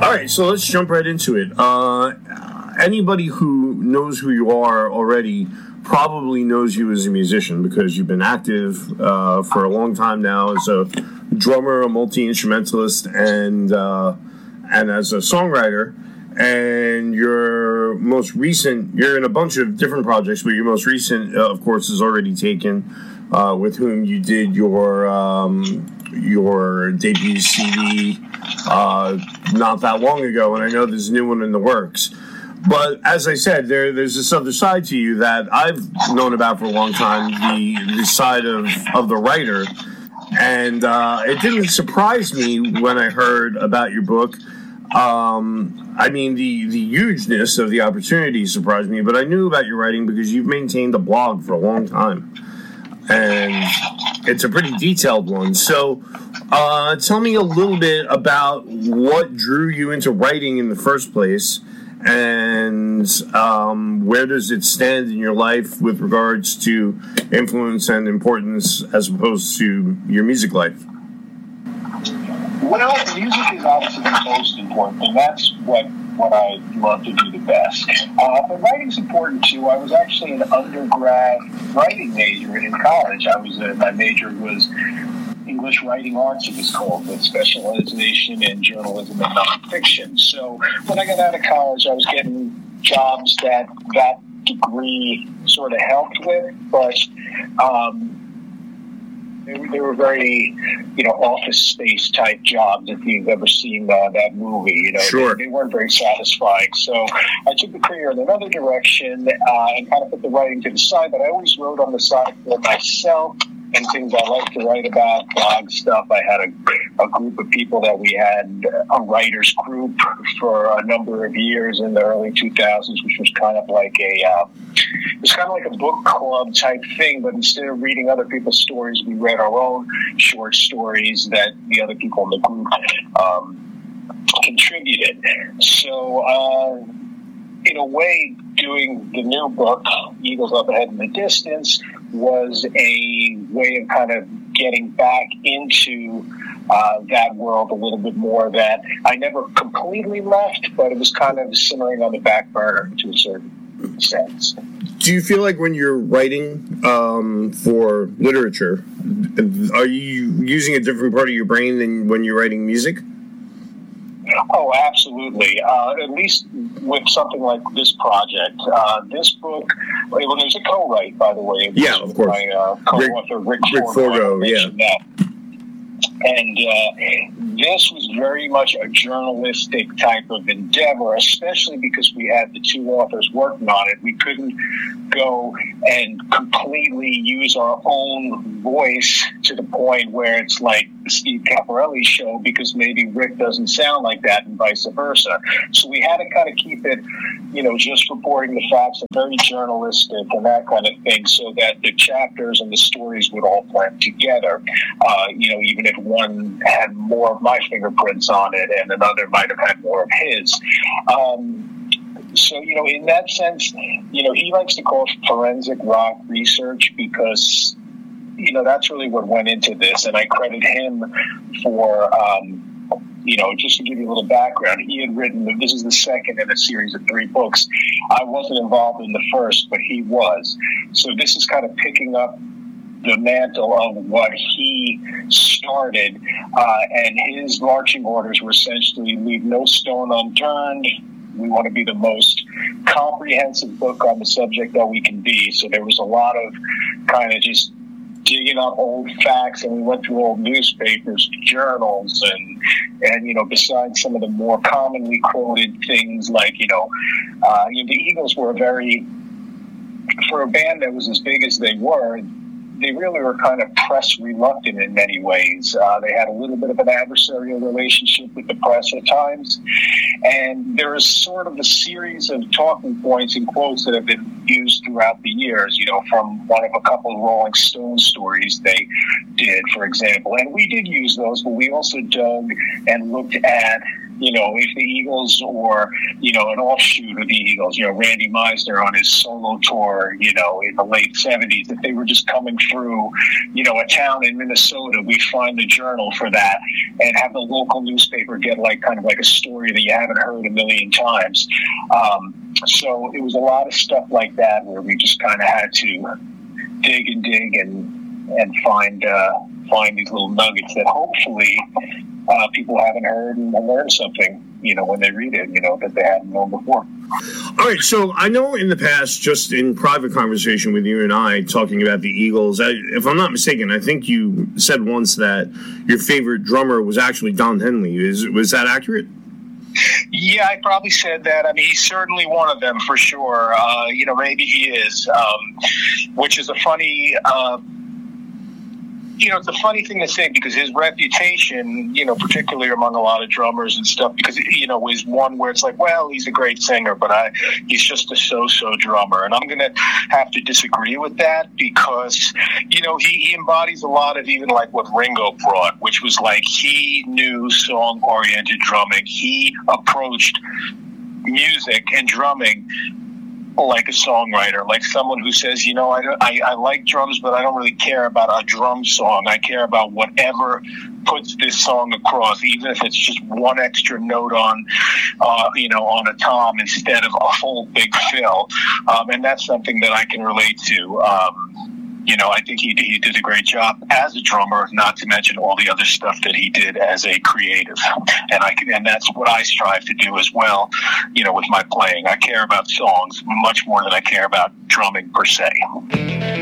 All right, so let's jump right into it. Anybody who knows who you are already probably knows you as a musician because you've been active for a long time now as a drummer, a multi-instrumentalist, and as a songwriter. And your most recent, you're in a bunch of different projects, but your most recent, of course, is Already Taken, with whom you did your debut CD not that long ago, and I know there's a new one in the works. But as I said, there's this other side to you that I've known about for a long time, the side of the writer. And it didn't surprise me when I heard about your book. I mean, the hugeness of the opportunity surprised me, but I knew about your writing because you've maintained a blog for a long time. And it's a pretty detailed one. So tell me a little bit about what drew you into writing in the first place, and where does it stand in your life with regards to influence and importance as opposed to your music life? Well, music is obviously the most important thing. That's what I love to do the best. But writing's important too. I was actually an undergrad writing major in college. My major was English Writing Arts, it was called, with specialization in journalism and nonfiction. So when I got out of college, I was getting jobs that degree sort of helped with, but they were very, office space type jobs. If you've ever seen that movie, Sure. They weren't very satisfying. So I took the career in another direction and kind of put the writing to the side. But I always wrote on the side for myself and things I like to write about, blog stuff. I had a group of people that we had a writers group for a number of years in the early 2000s, which was kind of like a book club type thing. But instead of reading other people's stories, we read our own short stories that the other people in the group contributed. So, in a way, doing the new book, Eagles Up Ahead in the Distance, was a way of kind of getting back into that world a little bit more that I never completely left, but it was kind of simmering on the back burner to a certain sense. Do you feel like when you're writing for literature, are you using a different part of your brain than when you're writing music? Oh, absolutely. At least with something like this project. This book, well, there's a co-write, by the way. Yeah, of course. My co-author, Rick Forgo, yeah. And this was very much a journalistic type of endeavor, especially because we had the two authors working on it. We couldn't go and completely use our own voice to the point where it's like the Steve Caporelli show, because maybe Rick doesn't sound like that and vice versa. So we had to kind of keep it, just reporting the facts and very journalistic and that kind of thing, so that the chapters and the stories would all blend together. Even if one had more of my fingerprints on it and another might have had more of his. So, in that sense, he likes to call it forensic rock research because, that's really what went into this. And I credit him for, just to give you a little background, he had written, this is the second in a series of 3 books. I wasn't involved in the first, but he was. So this is kind of picking up the mantle of what he started, and his marching orders were essentially leave no stone unturned. We want to be the most comprehensive book on the subject that we can be. So there was a lot of kind of just digging up old facts, and we went through old newspapers, journals, and besides some of the more commonly quoted things like, the Eagles were for a band that was as big as they were, they really were kind of press reluctant in many ways. They had a little bit of an adversarial relationship with the press at times. And there is sort of a series of talking points and quotes that have been used throughout the years, from one of a couple of Rolling Stone stories they did, for example. And we did use those, but we also dug and looked at if the Eagles or, an offshoot of the Eagles, Randy Meisner on his solo tour, in the late 70s, if they were just coming through, a town in Minnesota, we'd find the Journal for that and have the local newspaper get kind of like a story that you haven't heard a million times. So it was a lot of stuff like that where we just kind of had to dig and find these little nuggets that hopefully people haven't heard and learn something, when they read it, that they hadn't known before. All right, so I know in the past, just in private conversation with you and I, talking about the Eagles, if I'm not mistaken, I think you said once that your favorite drummer was actually Don Henley. Was that accurate? Yeah, I probably said that. I mean, he's certainly one of them for sure. Maybe he is, which is a funny... it's a funny thing to say because his reputation, particularly among a lot of drummers and stuff, because, is one where it's like, well, he's a great singer, but he's just a so-so drummer. And I'm going to have to disagree with that because, he embodies a lot of even like what Ringo brought, which was like he knew song-oriented drumming. He approached music and drumming like a songwriter, like someone who says, I like drums, but I don't really care about a drum song. I care about whatever puts this song across, even if it's just one extra note on a tom instead of a full big fill. And that's something that I can relate to. I think he did a great job as a drummer, not to mention all the other stuff that he did as a creative. And that's what I strive to do as well, with my playing. I care about songs much more than I care about drumming per se.